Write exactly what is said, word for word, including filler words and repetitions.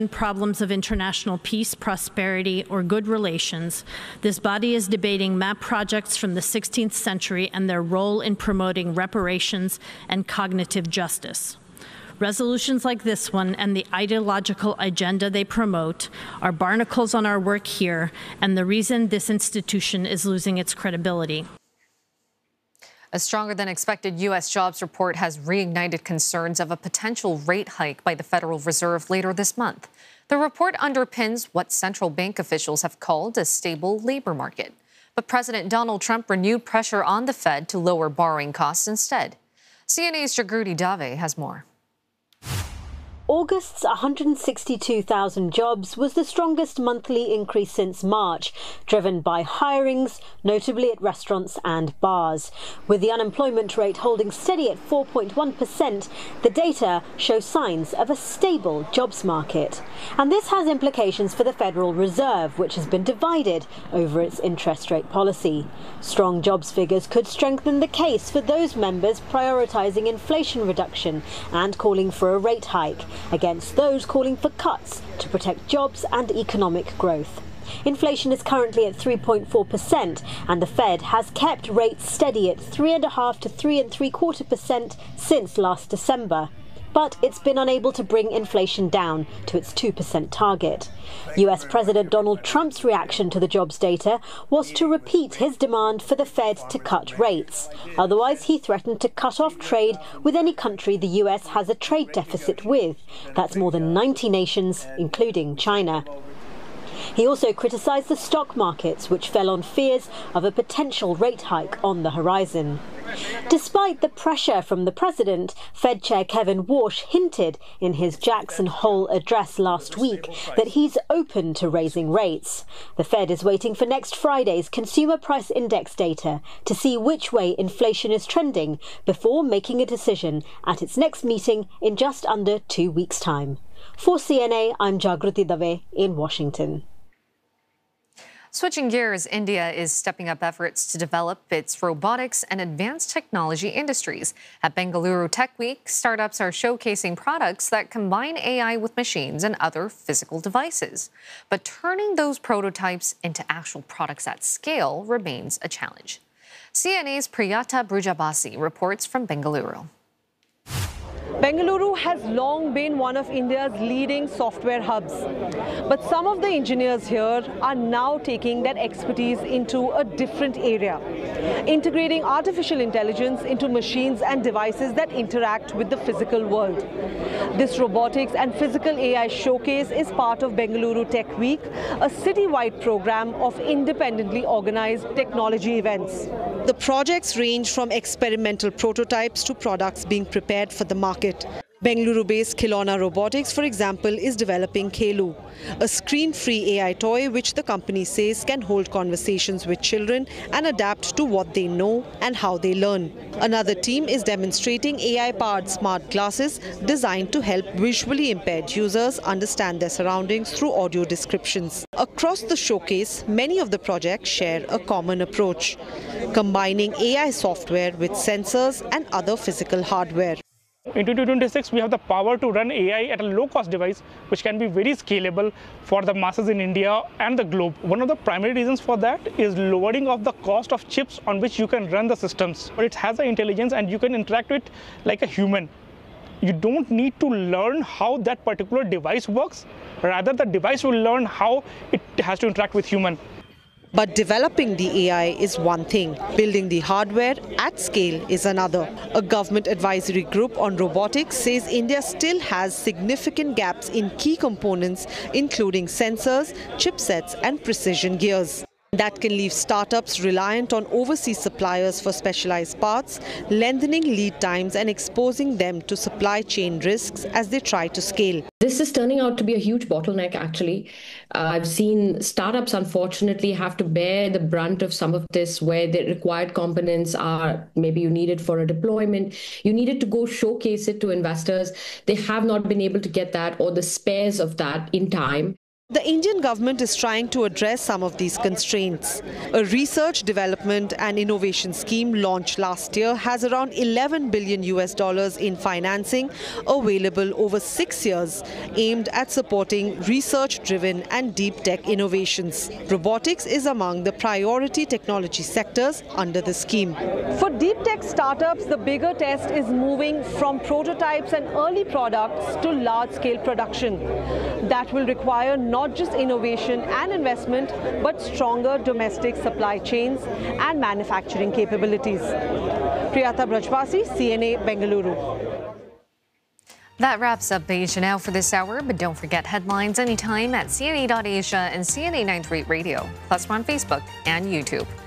problems of international peace, prosperity, or good relations, this body is debating map projects from the sixteenth century and their role in promoting reparations and cognitive justice. Resolutions like this one and the ideological agenda they promote are barnacles on our work here and the reason this institution is losing its credibility. A stronger than expected U S jobs report has reignited concerns of a potential rate hike by the Federal Reserve later this month. The report underpins what central bank officials have called a stable labor market. But President Donald Trump renewed pressure on the Fed to lower borrowing costs instead. C N A's Jagriti Dave has more. August's one hundred sixty-two thousand jobs was the strongest monthly increase since March, driven by hirings, notably at restaurants and bars. With the unemployment rate holding steady at four point one percent, the data shows signs of a stable jobs market. And this has implications for the Federal Reserve, which has been divided over its interest rate policy. Strong jobs figures could strengthen the case for those members prioritising inflation reduction and calling for a rate hike, against those calling for cuts to protect jobs and economic growth. Inflation is currently at three point four percent, and the Fed has kept rates steady at three point five to three and three quarter percent since last December. But it's been unable to bring inflation down to its two percent target. U S President Donald Trump's reaction to the jobs data was to repeat his demand for the Fed to cut rates. Otherwise, he threatened to cut off trade with any country the U S has a trade deficit with. That's more than ninety nations, including China. He also criticised the stock markets, which fell on fears of a potential rate hike on the horizon. Despite the pressure from the president, Fed Chair Kevin Warsh hinted in his Jackson Hole address last week that he's open to raising rates. The Fed is waiting for next Friday's Consumer Price Index data to see which way inflation is trending before making a decision at its next meeting in just under two weeks' time. For C N A, I'm Jagriti Dave in Washington. Switching gears, India is stepping up efforts to develop its robotics and advanced technology industries. At Bengaluru Tech Week, startups are showcasing products that combine A I with machines and other physical devices. But turning those prototypes into actual products at scale remains a challenge. C N A's Priyata Brujabasi reports from Bengaluru. Bengaluru has long been one of India's leading software hubs. But some of the engineers here are now taking that expertise into a different area, integrating artificial intelligence into machines and devices that interact with the physical world. This robotics and physical A I showcase is part of Bengaluru Tech Week, a citywide program of independently organized technology events. The projects range from experimental prototypes to products being prepared for the market. Bengaluru-based Khilona Robotics, for example, is developing Khelu, a screen-free A I toy which the company says can hold conversations with children and adapt to what they know and how they learn. Another team is demonstrating A I-powered smart glasses designed to help visually impaired users understand their surroundings through audio descriptions. Across the showcase, many of the projects share a common approach, combining A I software with sensors and other physical hardware. In twenty twenty-six, we have the power to run A I at a low-cost device, which can be very scalable for the masses in India and the globe. One of the primary reasons for that is lowering of the cost of chips on which you can run the systems. But it has the intelligence and you can interact with it like a human. You don't need to learn how that particular device works. Rather, the device will learn how it has to interact with human. But developing the A I is one thing. Building the hardware at scale is another. A government advisory group on robotics says India still has significant gaps in key components, including sensors, chipsets and precision gears. That can leave startups reliant on overseas suppliers for specialized parts, lengthening lead times and exposing them to supply chain risks as they try to scale. This is turning out to be a huge bottleneck, actually. Uh, I've seen startups, unfortunately, have to bear the brunt of some of this, where the required components are maybe you need it for a deployment, you needed to go showcase it to investors. They have not been able to get that or the spares of that in time. The Indian government is trying to address some of these constraints. A research, development and innovation scheme launched last year has around eleven billion U S dollars in financing available over six years, aimed at supporting research-driven and deep tech innovations. Robotics is among the priority technology sectors under the scheme. For deep tech startups, the bigger test is moving from prototypes and early products to large-scale production. That will require not Not just innovation and investment, but stronger domestic supply chains and manufacturing capabilities. Priyata Brajbasi, C N A, Bengaluru. That wraps up Asia Now for this hour, but don't forget headlines anytime at C N A dot Asia and C N A ninety-three Radio. Plus, we're on Facebook and YouTube.